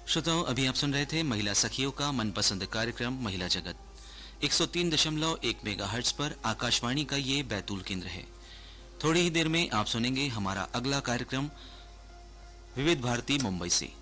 श्रोताओं, अभी आप सुन रहे थे महिला सखियों का मनपसंद कार्यक्रम महिला जगत 103.1 मेगाहर्ट्ज पर आकाशवाणी का ये बैतूल केंद्र है। थोड़ी ही देर में आप सुनेंगे हमारा अगला कार्यक्रम विविध भारती मुंबई से।